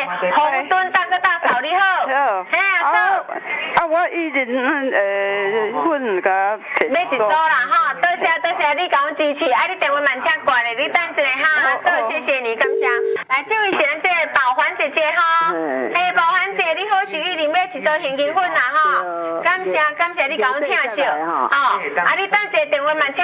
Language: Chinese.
洪墩大哥大嫂你好， 好， 嘿啊嫂， 我以前粉甲买一组啦哈，多谢你甲我支持，你电话慢请挂咧，你等一下哈，阿嫂谢谢你，感谢。来，这位是咱这个宝环姐姐哈，嘿，宝环姐你好，许玉玲买一组现金粉啦哈，感谢你甲我听笑，哦，你等一下电话慢请。